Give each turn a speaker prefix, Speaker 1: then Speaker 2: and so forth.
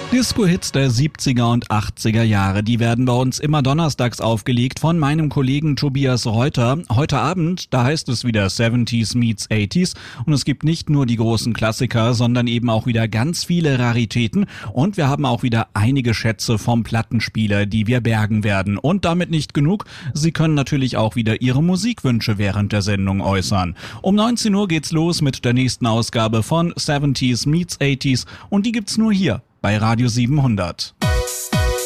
Speaker 1: Disco-Hits der 70er und 80er Jahre, die werden bei uns immer donnerstags aufgelegt von meinem Kollegen Tobias Reuter. Heute Abend, da heißt es wieder 70s meets 80s und es gibt nicht nur die großen Klassiker, sondern eben auch wieder ganz viele Raritäten und wir haben auch wieder einige Schätze vom Plattenspieler, die wir bergen werden. Und damit nicht genug, Sie können natürlich auch wieder Ihre Musikwünsche während der Sendung äußern. Um 19 Uhr geht's los mit der nächsten Ausgabe von 70s meets 80s und die gibt's nur hier bei Radio 700.